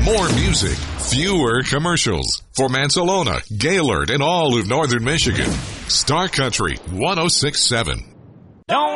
More music, fewer commercials. For Mansalona, Gaylord, and all of northern Michigan. Star Country 106.7. Don't